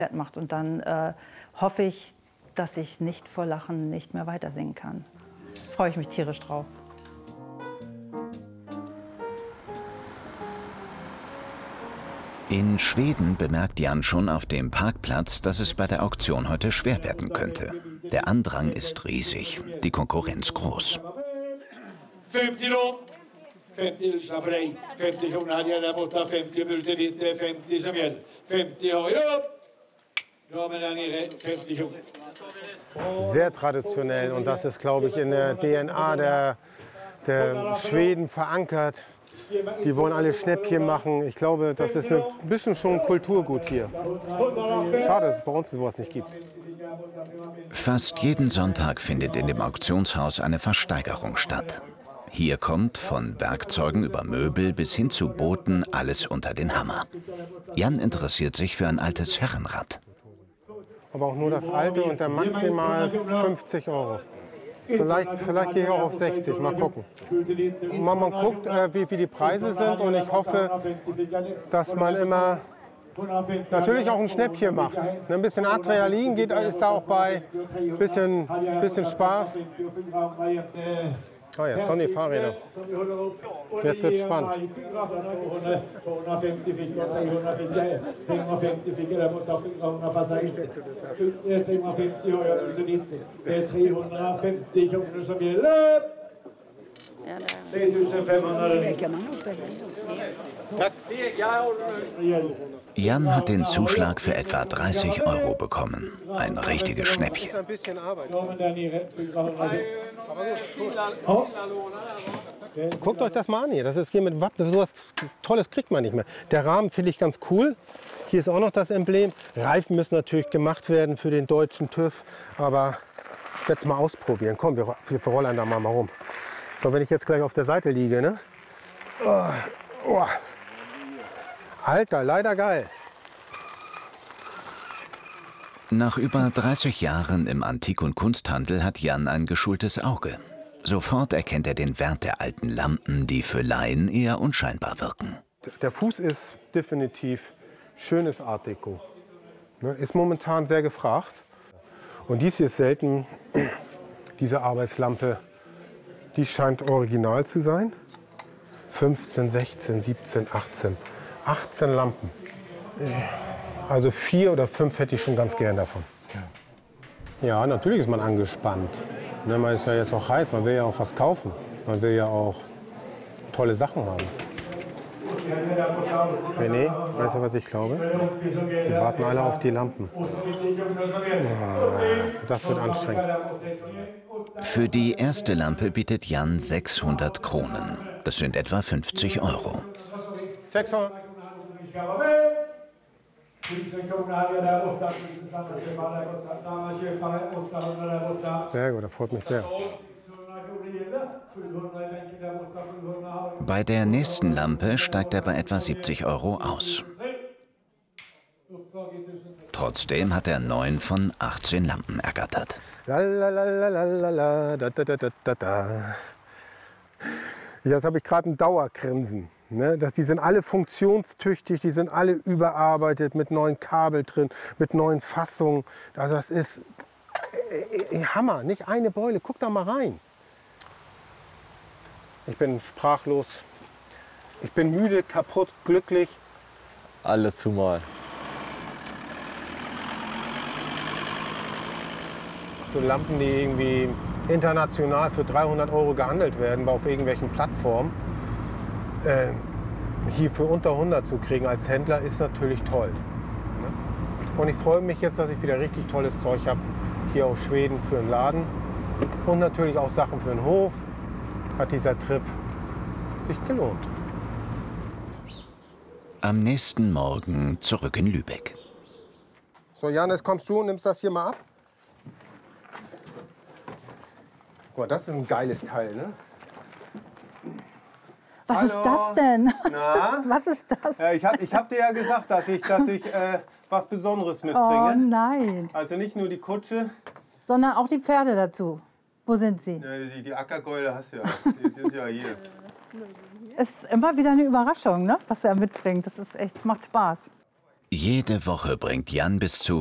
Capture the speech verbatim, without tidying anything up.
macht. Und dann äh, hoffe ich, dass ich nicht vor Lachen nicht mehr weiter singen kann. Freue ich mich tierisch drauf. In Schweden bemerkt Jan schon auf dem Parkplatz, dass es bei der Auktion heute schwer werden könnte. Der Andrang ist riesig, die Konkurrenz groß. Sehr traditionell, und das ist, glaube ich, in der D N A der, der Schweden verankert. Die wollen alle Schnäppchen machen. Ich glaube, das ist ein bisschen schon Kulturgut hier. Schade, dass es bei uns sowas nicht gibt. Fast jeden Sonntag findet in dem Auktionshaus eine Versteigerung statt. Hier kommt von Werkzeugen über Möbel bis hin zu Booten alles unter den Hammer. Jan interessiert sich für ein altes Herrenrad. Aber auch nur das alte und dann maximal fünfzig Euro. Vielleicht, vielleicht gehe ich auch auf sechzig, mal gucken. Man, man guckt, äh, wie, wie die Preise sind, und ich hoffe, dass man immer natürlich auch ein Schnäppchen macht. Ein bisschen Adrenalin geht, ist da auch bei, ein bisschen, bisschen Spaß. Oh, jetzt kommen die Fahrräder. Jetzt wird es spannend. Jan hat den Zuschlag für etwa dreißig Euro bekommen. Ein richtiges Schnäppchen. Guckt euch das mal an hier. Das ist hier mit Wappen. So was Tolles kriegt man nicht mehr. Der Rahmen finde ich ganz cool. Hier ist auch noch das Emblem. Reifen müssen natürlich gemacht werden für den deutschen TÜV. Aber ich werde es mal ausprobieren. Komm, wir, wir rollen da mal, mal rum. So, wenn ich jetzt gleich auf der Seite liege, ne? Oh, oh. Alter, leider geil. Nach über dreißig Jahren im Antik- und Kunsthandel hat Jan ein geschultes Auge. Sofort erkennt er den Wert der alten Lampen, die für Laien eher unscheinbar wirken. Der Fuß ist definitiv schönes Art Deco. Ist momentan sehr gefragt. Und dies hier ist selten, diese Arbeitslampe, die scheint original zu sein. fünfzehn, sechzehn, siebzehn, achtzehn. achtzehn Lampen. Also vier oder fünf hätte ich schon ganz gern davon. Ja, natürlich ist man angespannt. Ne, man ist ja jetzt auch heiß, man will ja auch was kaufen. Man will ja auch tolle Sachen haben. René, weißt du, was ich glaube? Die warten alle auf die Lampen. Ja, das wird anstrengend. Für die erste Lampe bietet Jan sechshundert Kronen. Das sind etwa fünfzig Euro. sechshundert. Sehr gut, das freut mich sehr. Bei der nächsten Lampe steigt er bei etwa siebzig Euro aus. Trotzdem hat er neun von achtzehn Lampen ergattert. Jetzt habe ich gerade ein Dauergrinsen. Ne, dass die sind alle funktionstüchtig, die sind alle überarbeitet mit neuen Kabel drin, mit neuen Fassungen. Also das ist äh, äh, Hammer, nicht eine Beule. Guck da mal rein. Ich bin sprachlos. Ich bin müde, kaputt, glücklich. Alles zumal. So Lampen, die irgendwie international für dreihundert Euro gehandelt werden, auf irgendwelchen Plattformen. Äh, hier für unter hundert zu kriegen als Händler ist natürlich toll. Ne? Und ich freue mich jetzt, dass ich wieder richtig tolles Zeug habe hier aus Schweden für den Laden. Und natürlich auch Sachen für den Hof. Hat dieser Trip sich gelohnt. Am nächsten Morgen zurück in Lübeck. So, Janis, kommst du und nimmst das hier mal ab? Guck mal, das ist ein geiles Teil, ne? Was Hallo. ist das denn? Na? Was ist das? Äh, ich habe ich hab dir ja gesagt, dass ich, dass ich äh, was Besonderes mitbringe. Oh nein. Also nicht nur die Kutsche. Sondern auch die Pferde dazu. Wo sind sie? Ja, die, die Ackergäule hast du ja. Die, die sind ja hier. Es ist immer wieder eine Überraschung, ne? Was er mitbringt. Das ist echt, macht Spaß. Jede Woche bringt Jan bis zu